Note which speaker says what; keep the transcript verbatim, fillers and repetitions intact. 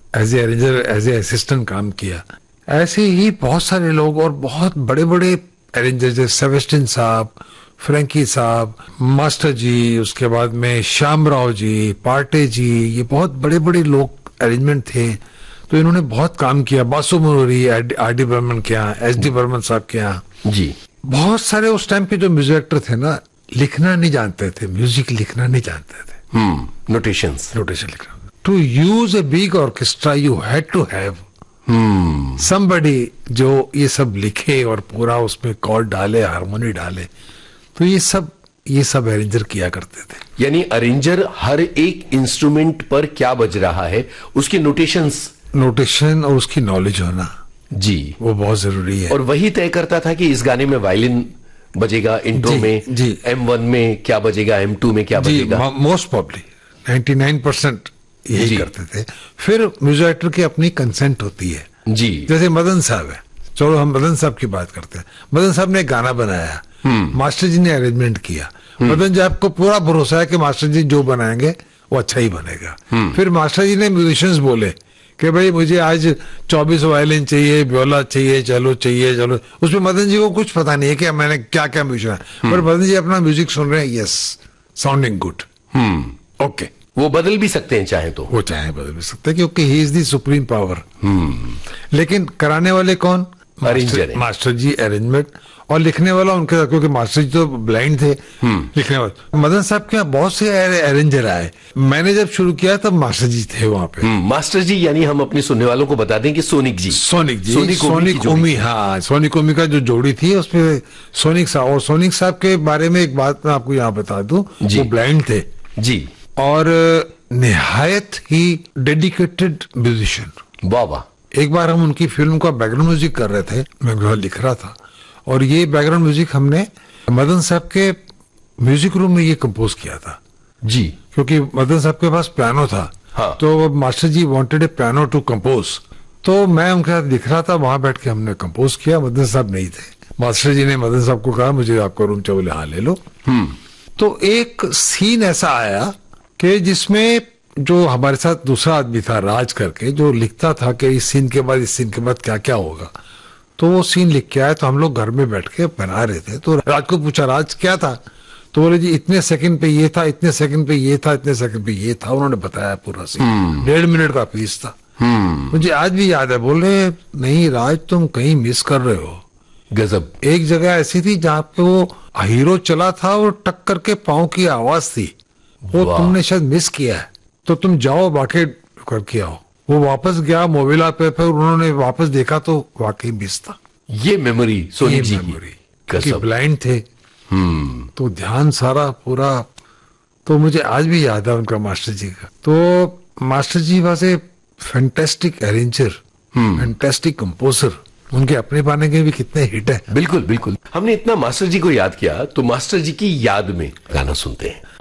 Speaker 1: As a arranger, as a assistant काम किया। ऐसे ही बहुत सारे लोग और बहुत बड़े बड़े अरेंजर जैसे सेबेस्टियन साहब, फ्रैंकी साहब, मास्टर जी, उसके बाद में श्याम राव जी, पार्टे जी, ये बहुत बड़े बड़े लोग अरेंजमेंट थे। तो इन्होंने बहुत काम किया। बासु मनोरी, आर डी बर्मन के यहाँ, एस डी बर्मन साहब के यहाँ
Speaker 2: जी।
Speaker 1: बहुत सारे उस टाइम पे जो म्यूजिक डायरेक्टर थे ना, लिखना नहीं जानते थे, म्यूजिक लिखना नहीं जानते थे।
Speaker 2: हम्म नोटेशंस
Speaker 1: नोटेशन लिखना। To use a big orchestra you had to have somebody जो ये सब लिखे और पूरा उसमें कॉर्ड डाले, हारमोनी डाले। तो ये सब ये सब अरेंजर किया करते थे।
Speaker 2: यानी अरेंजर हर एक इंस्ट्रूमेंट पर क्या बज रहा है उसकी नोटेशंस
Speaker 1: नोटेशन और उसकी नॉलेज होना
Speaker 2: जी,
Speaker 1: वो बहुत जरूरी है।
Speaker 2: और वही तय करता था कि इस गाने में वायलिन बजेगा इंट्रो में,
Speaker 1: जी,
Speaker 2: एम वन में क्या बजेगा, एम टू में क्या बजेगा।
Speaker 1: मोस्ट प्रॉब्ली निन्यानवे परसेंट यही करते थे। फिर म्यूजिक डायरेक्टर की अपनी कंसेंट होती है
Speaker 2: जी।
Speaker 1: जैसे मदन साहब है, चलो हम मदन साहब की बात करते हैं। मदन साहब ने गाना बनाया, मास्टर जी ने अरेंजमेंट किया। मदन जी आपको पूरा भरोसा है कि मास्टर जी जो बनाएंगे वो अच्छा ही बनेगा। फिर मास्टर जी ने म्यूजिशियंस बोले कि भाई मुझे आज चौबीस वायलिन चाहिए, व्योला चाहिए, चलो चाहिए चलो। उसमें मदन जी को कुछ पता नहीं है कि मैंने क्या क्या म्यूजिक है, पर मदन जी अपना म्यूजिक सुन रहे हैं, यस साउंडिंग गुड, ओके।
Speaker 2: वो बदल भी सकते हैं चाहे तो,
Speaker 1: वो चाहे बदल भी सकते हैं क्योंकि he is the supreme power. लेकिन कराने वाले कौन?
Speaker 2: अरेंजर,
Speaker 1: मास्टर जी अरेंजमेंट, और लिखने वाला उनके साथ, क्योंकि मास्टर जी तो ब्लाइंड थे। लिखने वाले मदन साहब के यहाँ बहुत से अरेंजर आए। मैंने जब शुरू किया तब मास्टर जी थे वहाँ पे।
Speaker 2: मास्टर जी यानी हम अपने सुनने वालों को बता दें कि सोनिक जी,
Speaker 1: सोनिक जी, सोनिक, सोनिक ओमी, हाँ सोनिक ओमी का जो जोड़ी थी उसमें सोनिक साहब। और सोनिक साहब के बारे में एक बात मैं आपको यहाँ बता दूं, वो ब्लाइंड थे
Speaker 2: जी
Speaker 1: और निहायत ही डेडिकेटेड म्यूजिशियन।
Speaker 2: वाह वाह।
Speaker 1: एक बार हम उनकी फिल्म का बैकग्राउंड म्यूजिक कर रहे थे, मैं लिख रहा था, और ये बैकग्राउंड म्यूजिक हमने मदन साहब के म्यूजिक रूम में ये कंपोज किया था
Speaker 2: जी,
Speaker 1: क्योंकि मदन साहब के पास पियानो था।
Speaker 2: हाँ।
Speaker 1: तो master ji wanted A piano to compose, तो मैं उनके साथ लिख रहा था, वहां बैठ के हमने कंपोज किया। मदन साहब नहीं थे। मास्टर जी ने मदन साहब को कहा मुझे आपका रूम चाहिए, बोले हाँ ले लो। तो एक सीन ऐसा आया कि जिसमें जो हमारे साथ दूसरा आदमी था राज करके, जो लिखता था कि इस सीन के बाद इस सीन के बाद क्या क्या होगा, तो वो सीन लिख के आया। तो हम लोग घर में बैठ के बना रहे थे, तो राज को पूछा राज क्या था, तो बोले जी इतने सेकंड पे ये था, इतने सेकंड पे ये था, इतने सेकंड पे ये था। उन्होंने बताया पूरा सीन, डेढ़ मिनट का पीस था। मुझे आज भी याद है। बोले नहीं राज तुम कहीं मिस कर रहे हो।
Speaker 2: गजब।
Speaker 1: एक जगह ऐसी थी जहाँ पे वो हीरो चला था और टक करके पाँव की आवाज थी, वो तुमने शायद मिस किया है, तो तुम जाओ बाकी करके आओ। वो वापस गया मोबिला पे, फिर उन्होंने वापस देखा तो वाकई मिस था।
Speaker 2: ये मेमोरी सोनिक जी
Speaker 1: की, ब्लाइंड थे तो ध्यान सारा पूरा। तो मुझे आज भी याद है उनका, मास्टर जी का। तो master ji was a fantastic arranger, fantastic composer. उनके अपने गाने के भी कितने हिट है।
Speaker 2: बिल्कुल बिल्कुल। हमने इतना मास्टर जी को याद किया, तो मास्टर जी की याद में गाना सुनते हैं।